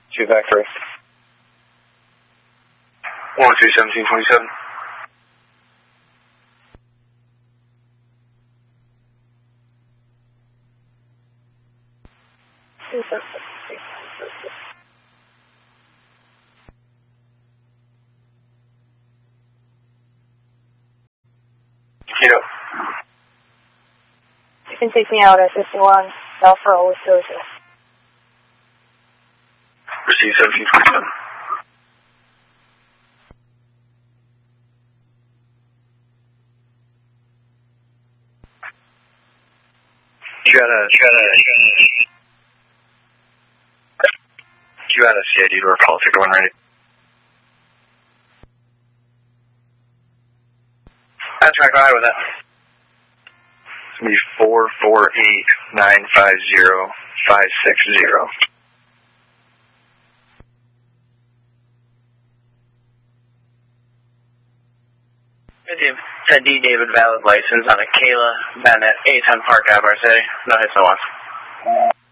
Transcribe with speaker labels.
Speaker 1: 2 factory.
Speaker 2: 1-2-17-27.
Speaker 3: You can take me out at 51, South Row with Joseph.
Speaker 2: Receive 1727. You got a CID to our policy going right. That's right, go ahead with that. It's going to be 448-950-560.
Speaker 4: Ted D. David, valid license on a Kayla Bennett, 810 Park Ave, RSA. No hits, no loss.